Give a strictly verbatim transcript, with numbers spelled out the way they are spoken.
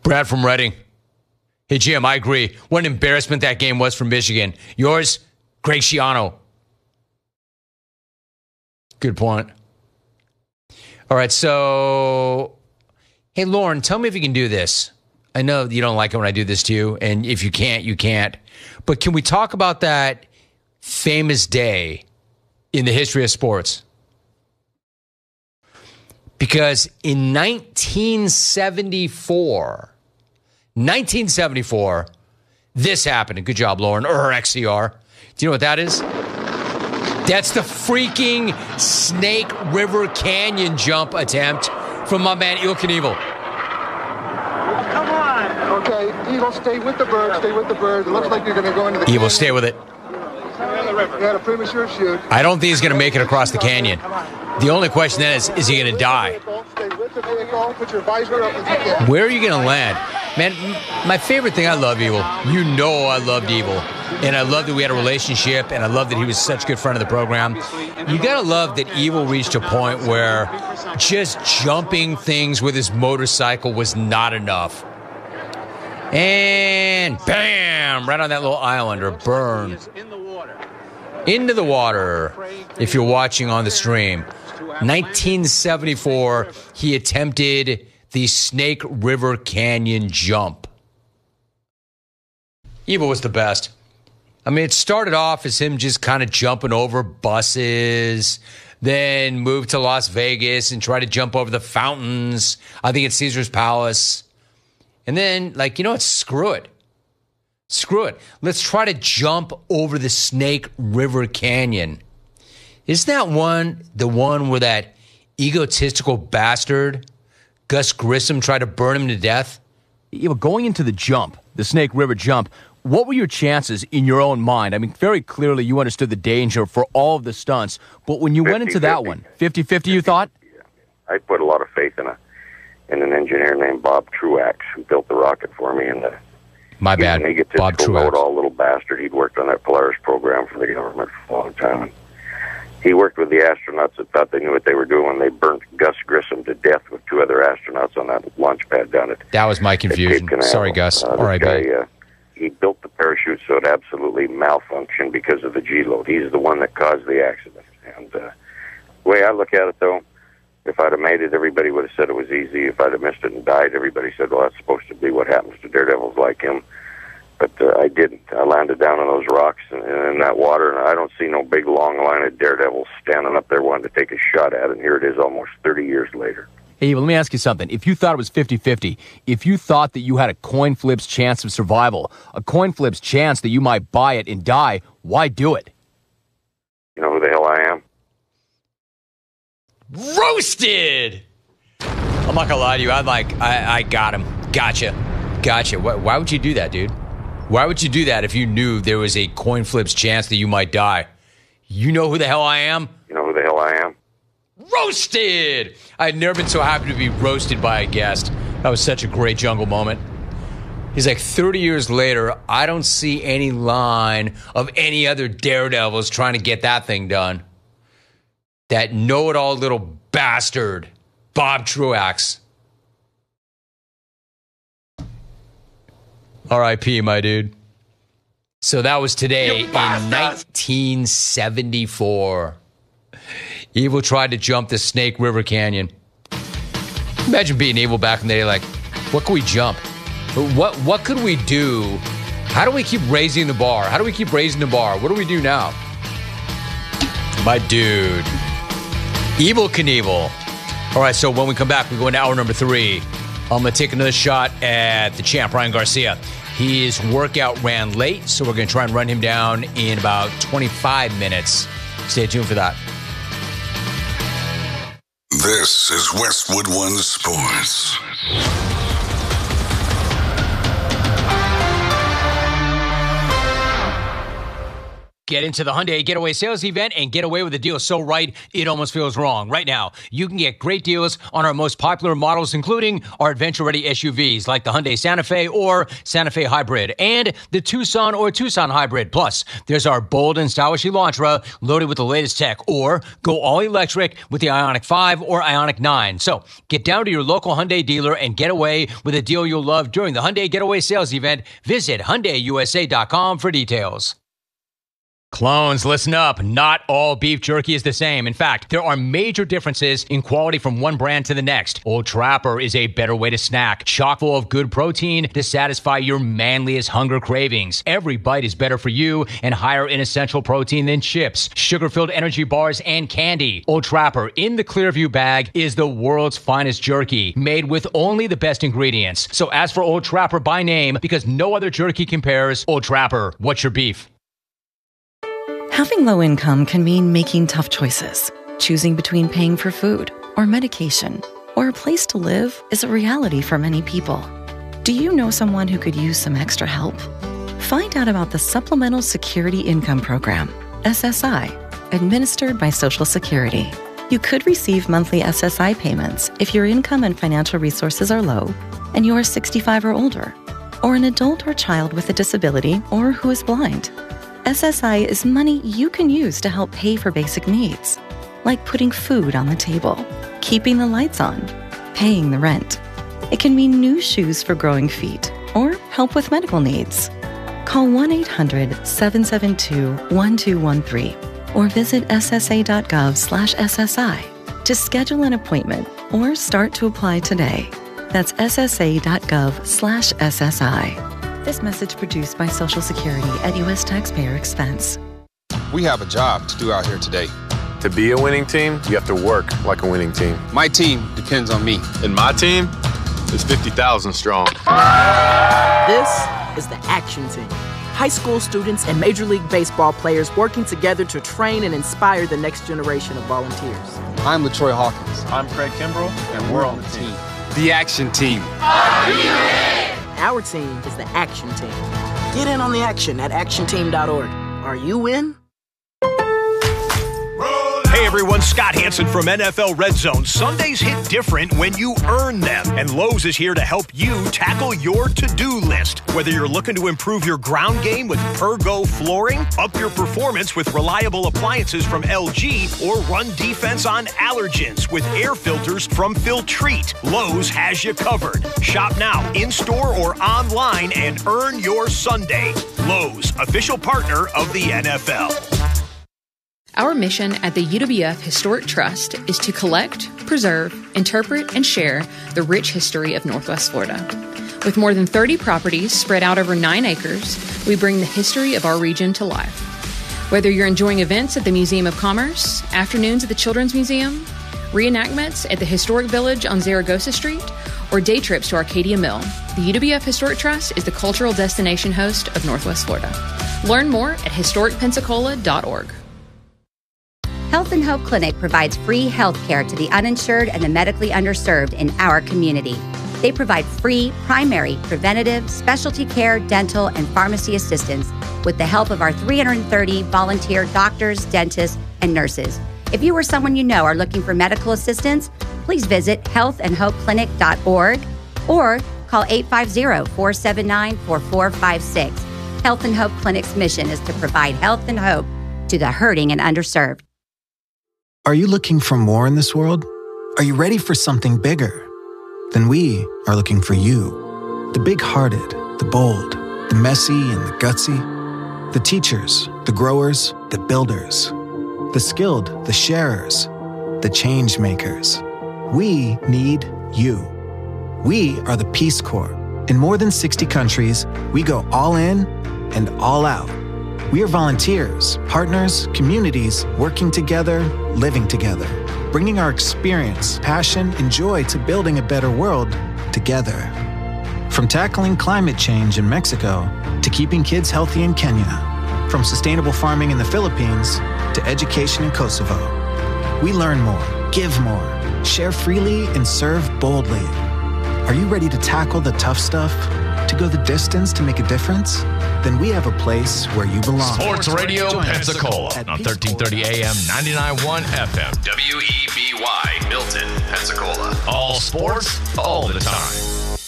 Brad from Reading. Hey, Jim, I agree. What an embarrassment that game was for Michigan. Yours, Greg Schiano. Good point. All right, so, hey, Lauren, tell me if you can do this. I know you don't like it when I do this to you, and if you can't, you can't. But can we talk about that famous day in the history of sports? Because in nineteen seventy-four, nineteen seventy-four, this happened. Good job, Lauren, or X C R. Do you know what that is? That's the freaking Snake River Canyon jump attempt from my man Evil Knievel. Come on. Okay, Evil, stay with the bird. Stay with the bird. It looks like you're going to go into the Evil, canyon. stay with it. You had a premature shoot. I don't think he's going to make it across the canyon. The only question then is, is he going to die? Stay with the vehicle. Put your visor up as you can. Where are you going to land? Man, m- my favorite thing, I love Evil. You know I loved Evil. And I love that we had a relationship, and I love that he was such a good friend of the program. You got to love that Evil reached a point where just jumping things with his motorcycle was not enough. And bam! Right on that little island, or burn. Into the water, if you're watching on the stream. nineteen seventy-four, he attempted the Snake River Canyon jump. Evil was the best. I mean, it started off as him just kind of jumping over buses, then moved to Las Vegas and tried to jump over the fountains, I think at Caesar's Palace. And then, like, you know what? Screw it. Screw it. Let's try to jump over the Snake River Canyon. Isn't that one the one where that egotistical bastard, Gus Grissom, tried to burn him to death? You know, going into the jump, the Snake River jump, what were your chances in your own mind? I mean, very clearly you understood the danger for all of the stunts, but when you went into that one, fifty-fifty you thought? Yeah. I put a lot of faith in a in an engineer named Bob Truax, who built the rocket for me. And the, My bad, Bob Truax. Know-it-all little bastard. He'd worked on that Polaris program for the government for a long time. And he worked with the astronauts that thought they knew what they were doing when they burnt Gus Grissom to death with two other astronauts on that launch pad down at That was my confusion. Sorry, Gus. Uh, All right, guy, uh, he built the parachute so it absolutely malfunctioned because of the G-load. He's the one that caused the accident. And uh, the way I look at it, though, if I'd have made it, everybody would have said it was easy. If I'd have missed it and died, everybody said, well, that's supposed to be what happens to daredevils like him. But uh, I didn't. I landed down on those rocks and, and in that water, and I don't see no big, long line of daredevils standing up there wanting to take a shot at it, and here it is almost thirty years later. Hey, well, let me ask you something. If you thought it was fifty-fifty, if you thought that you had a coin flip's chance of survival, a coin flip's chance that you might buy it and die, why do it? You know who the hell I am? Roasted! I'm not gonna lie to you. I like, I, I got him. Gotcha. Gotcha. Why, why would you do that, dude? Why would you do that if you knew there was a coin flip's chance that you might die? You know who the hell I am? You know who the hell I am? Roasted! I'd never been so happy to be roasted by a guest. That was such a great jungle moment. He's like, thirty years later, I don't see any line of any other daredevils trying to get that thing done. That know-it-all little bastard, Bob Truax. R I P, my dude. So that was today in nineteen seventy-four. Evil tried to jump the Snake River Canyon. Imagine being Evil back in the day, like, what can we jump? What what could we do? How do we keep raising the bar? How do we keep raising the bar? What do we do now? My dude. Evil Knievel. All right, so when we come back, we go into hour number three. I'm going to take another shot at the champ, Ryan Garcia. His workout ran late, so we're going to try and run him down in about twenty-five minutes. Stay tuned for that. This is Westwood One Sports. Get into the Hyundai Getaway Sales Event and get away with a deal so right, it almost feels wrong. Right now, you can get great deals on our most popular models, including our adventure-ready S U Vs like the Hyundai Santa Fe or Santa Fe Hybrid and the Tucson or Tucson Hybrid. Plus, there's our bold and stylish Elantra loaded with the latest tech, or go all electric with the Ioniq five or Ioniq nine. So get down to your local Hyundai dealer and get away with a deal you'll love during the Hyundai Getaway Sales Event. Visit Hyundai U S A dot com for details. Clones, listen up. Not all beef jerky is the same. In fact, there are major differences in quality from one brand to the next. Old Trapper is a better way to snack, chock full of good protein to satisfy your manliest hunger cravings. Every bite is better for you and higher in essential protein than chips, sugar-filled energy bars, and candy. Old Trapper in the Clearview bag is the world's finest jerky, made with only the best ingredients. So ask for Old Trapper by name because no other jerky compares. Old Trapper, what's your beef? Having low income can mean making tough choices. Choosing between paying for food or medication or a place to live is a reality for many people. Do you know someone who could use some extra help? Find out about the Supplemental Security Income Program, S S I, administered by Social Security. You could receive monthly S S I payments if your income and financial resources are low and you are sixty-five or older, or an adult or child with a disability or who is blind. S S I is money you can use to help pay for basic needs, like putting food on the table, keeping the lights on, paying the rent. It can mean new shoes for growing feet or help with medical needs. Call one eight hundred seven seven two one two one three or visit S S A dot gov slash S S I to schedule an appointment or start to apply today. That's S S A dot gov slash S S I. This message produced by Social Security at U S taxpayer expense. We have a job to do out here today. To be a winning team, you have to work like a winning team. My team depends on me. And my team is fifty thousand strong. This is the Action Team. High school students and Major League Baseball players working together to train and inspire the next generation of volunteers. I'm LaTroy Hawkins. I'm Craig Kimbrell, and we're on the team. The Action Team. Our team is the Action Team. Get in on the action at action team dot org. Are you in? Hey everyone, Scott Hansen from N F L Red Zone. Sundays hit different when you earn them, and Lowe's is here to help you tackle your to-do list. Whether you're looking to improve your ground game with Pergo flooring, up your performance with reliable appliances from L G, or run defense on allergens with air filters from Filtrete, Lowe's has you covered. Shop now, in-store or online, and earn your Sunday. Lowe's, official partner of the N F L. Our mission at the U W F Historic Trust is to collect, preserve, interpret, and share the rich history of Northwest Florida. With more than thirty properties spread out over nine acres, we bring the history of our region to life. Whether you're enjoying events at the Museum of Commerce, afternoons at the Children's Museum, reenactments at the Historic Village on Zaragoza Street, or day trips to Arcadia Mill, the U W F Historic Trust is the cultural destination host of Northwest Florida. Learn more at historic pensacola dot org. Health and Hope Clinic provides free health care to the uninsured and the medically underserved in our community. They provide free, primary, preventative, specialty care, dental, and pharmacy assistance with the help of our three hundred thirty volunteer doctors, dentists, and nurses. If you or someone you know are looking for medical assistance, please visit health and hope clinic dot org or call eight five zero, four seven nine, four four five six. Health and Hope Clinic's mission is to provide health and hope to the hurting and underserved. Are you looking for more in this world? Are you ready for something bigger? Then we are looking for you. The big-hearted, the bold, the messy and the gutsy. The teachers, the growers, the builders. The skilled, the sharers, the change makers. We need you. We are the Peace Corps. In more than sixty countries, we go all in and all out. We are volunteers, partners, communities, working together, living together, bringing our experience, passion, and joy to building a better world together. From tackling climate change in Mexico to keeping kids healthy in Kenya, from sustainable farming in the Philippines to education in Kosovo. We learn more, give more, share freely, and serve boldly. Are you ready to tackle the tough stuff? To go the distance to make a difference? Then we have a place where you belong. Sports Radio Pensacola on thirteen thirty A M, ninety-nine point one F M. W E B Y, Milton, Pensacola. All sports, all the time.